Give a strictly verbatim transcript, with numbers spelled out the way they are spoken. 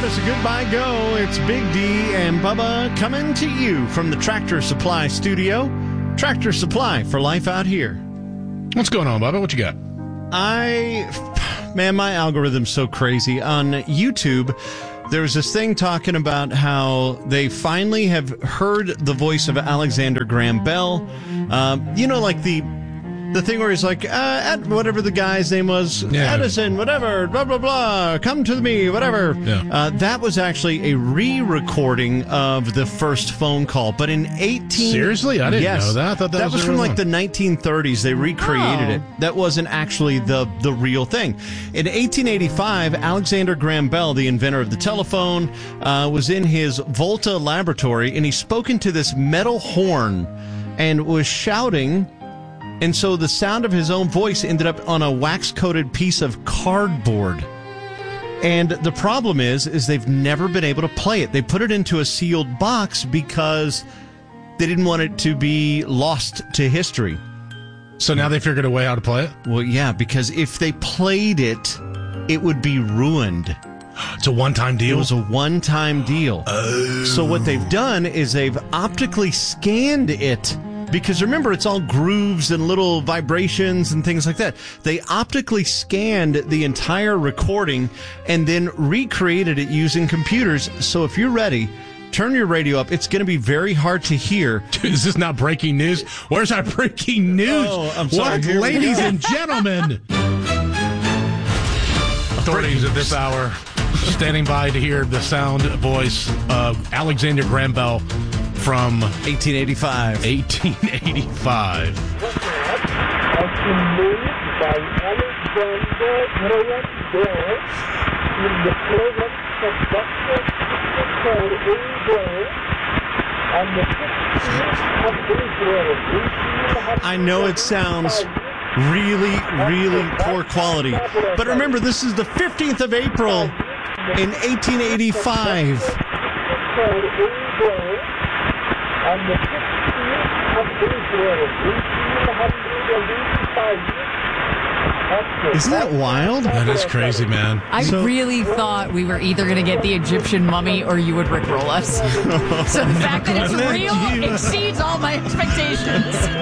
It's a goodbye go. It's Big D and Bubba coming to you from the Tractor Supply studio. Tractor Supply for life out here. What's going on, Bubba? What you got? I, man, my algorithm's so crazy. On YouTube, there was this thing talking about how they finally have heard the voice of Alexander Graham Bell. Uh, you know, like the the thing where he's like, uh, at whatever the guy's name was, yeah. Edison, whatever, blah, blah, blah, come to me, whatever. Yeah. Uh, that was actually a re-recording of the first phone call. But in eighteen... Seriously? I didn't yes, know that. I thought that, that was, was from like the nineteen thirties. They recreated Oh. it. That wasn't actually the, the real thing. In eighteen eighty-five, Alexander Graham Bell, the inventor of the telephone, uh, was in his Volta laboratory, and he spoke into this metal horn and was shouting... And so the sound of his own voice ended up on a wax-coated piece of cardboard. And the problem is, is they've never been able to play it. They put it into a sealed box because they didn't want it to be lost to history. So now they figured a way how to play it? Well, yeah, because if they played it, it would be ruined. It's a one-time deal? It was a one-time deal. Oh. So what they've done is they've optically scanned it. Because remember, it's all grooves and little vibrations and things like that. They optically scanned the entire recording and then recreated it using computers. So if you're ready, turn your radio up. It's going to be very hard to hear. Is this not breaking news? Where's our breaking news? Oh, I'm sorry. What, Here we ladies go. and gentlemen? Authorities at this hour standing by to hear the sound voice of Alexander Graham Bell from eighteen eighty-five. eighteen eighty-five. Has been made by Alexander Graham Bell in the presence of Doctor Christopher A. Bell on the fifteenth of April, eighteen I know it sounds really, really poor quality. But remember, this is the fifteenth of April in eighteen eighty-five. On the fifteenth of April, eighteen eighty-five. Isn't that wild? That is crazy, man. I So- really thought we were either going to get the Egyptian mummy or you would rickroll us. So the fact that it's Thank real you. exceeds all my expectations.